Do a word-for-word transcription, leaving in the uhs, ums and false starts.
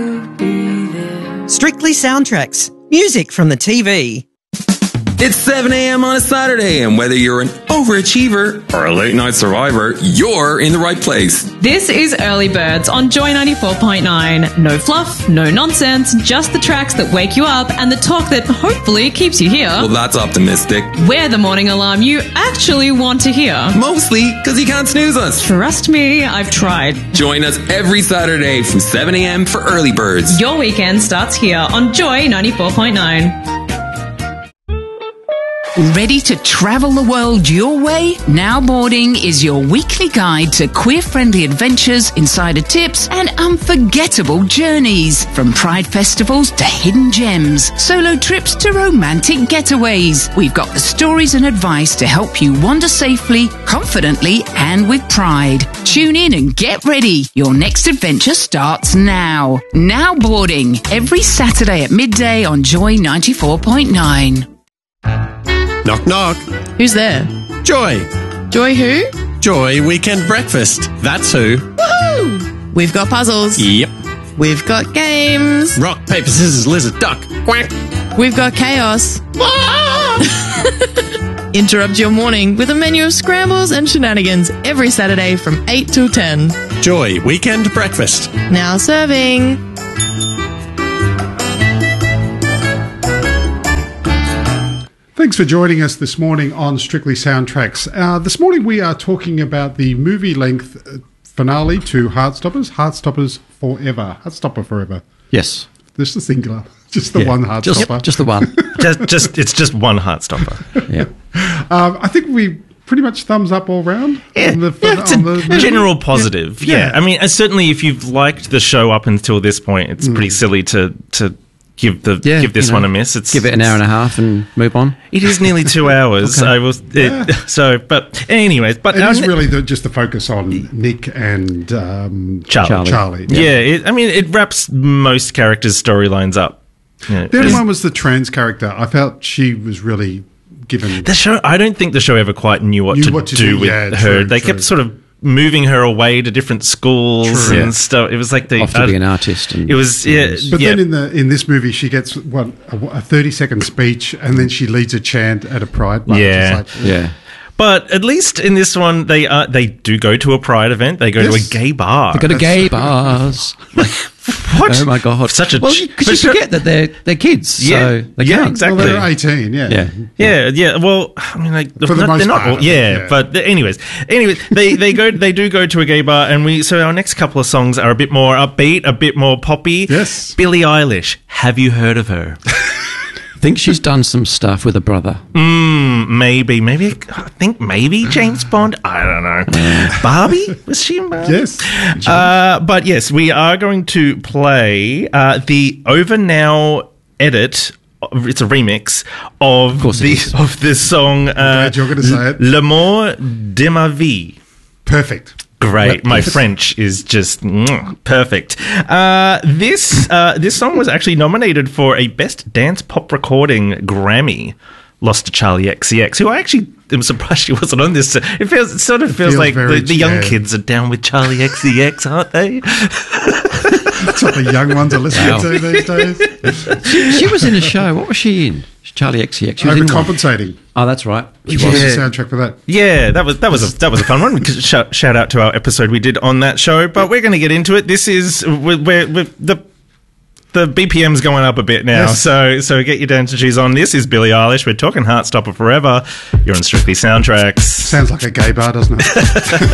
Strictly Soundtracks. Music from the T V. It's seven a.m. on a Saturday, and whether you're an overachiever or a late-night survivor, you're in the right place. This is Early Birds on Joy ninety-four point nine. No fluff, no nonsense, just the tracks that wake you up and the talk that hopefully keeps you here. Well, that's optimistic. We're the morning alarm you actually want to hear. Mostly because you can't snooze us. Trust me, I've tried. Join us every Saturday from seven a.m. for Early Birds. Your weekend starts here on Joy ninety-four point nine. Ready to travel the world your way? Now Boarding is your weekly guide to queer-friendly adventures, insider tips, and unforgettable journeys. From pride festivals to hidden gems, solo trips to romantic getaways. We've got the stories and advice to help you wander safely, confidently, and with pride. Tune in and get ready. Your next adventure starts now. Now Boarding, every Saturday at midday on Joy ninety-four point nine. Knock, knock. Who's there? Joy. Joy who? Joy Weekend Breakfast. That's who. Woohoo! We've got puzzles. Yep. We've got games. Rock, paper, scissors, lizard, duck. Quack. We've got chaos. Interrupt your morning with a menu of scrambles and shenanigans every Saturday from eight till ten. Joy Weekend Breakfast. Now serving. Thanks for joining us this morning on Strictly Soundtracks. Uh, this morning we are talking about the movie-length finale to Heartstoppers, Heartstoppers Forever. Heartstopper Forever. Yes. Just the singular. Just the yeah. one Heartstopper. Just, yep, just the one. just, just, it's just one Heartstopper. Yeah. Um, I think we pretty much thumbs up all round. Yeah, on the, yeah it's on a the general positive. Yeah. yeah. I mean, certainly if you've liked the show up until this point, it's mm. pretty silly to... to Give the yeah, give this you know, one a miss. It's give it an hour and a half and move on. It is nearly two hours. okay. I was it, yeah. so, but anyways, but it is really the, just the focus on Nick and um, Charlie. Charlie. Charlie. Yeah, yeah it, I mean, it wraps most characters' storylines up. You know, the only one was the trans character. I felt she was really given the show. I don't think the show ever quite knew what, knew to, what to do, do with yeah, her. True, they true. kept sort of moving her away to different schools True. and yeah. stuff. It was like they off to uh, be an artist. And it was, yeah. But yeah. then in the in this movie, she gets what a, a thirty second speech, and then she leads a chant at a pride march. Yeah, like, yeah. But at least in this one, they uh, they do go to a pride event. They go yes. to a gay bar. They go to gay bars. What? Oh my god! Such a well, because you, you forget that they're they're kids. Yeah, so they yeah, can't. exactly. Well, they're eighteen. Yeah, yeah, yeah, yeah. Well, I mean, like for the not, most they're not part, all, yeah, yeah. But the, anyways, anyways, they they go they do go to a gay bar, and we so our next couple of songs are a bit more upbeat, a bit more poppy. Yes, Billie Eilish. Have you heard of her? I think she's done some stuff with a brother. Mm, maybe. Maybe. I think maybe James Bond. I don't know. Uh, Barbie? Was she in Barbie? Yes. Uh, but yes, we are going to play uh, the Over Now edit. It's a remix of, of the of this song. Uh, glad you're going to say it. L'amour de ma vie. Perfect. Great. My French is just mm, perfect. Uh, this uh, this song was actually nominated for a Best Dance Pop Recording Grammy. Lost to Charlie X C X, who I actually am surprised she wasn't on this. It feels, it sort of feels, feels like the, the young kids are down with Charlie X C X, aren't they? That's what the young ones are listening wow. to these days. She, she was in a show. What was she in? Charlie X C X. She was Overcompensating. Oh, that's right. She yeah. was the soundtrack for that. Yeah, that was that was a, that was a fun one. Because shout, shout out to our episode we did on that show. But we're going to get into it. This is we're, we're, we're the. The B P M's going up a bit now, yes. so so get your dancing shoes on. This is Billie Eilish. We're talking Heartstopper Forever. You're on Strictly Soundtracks. Sounds like a gay bar, doesn't it?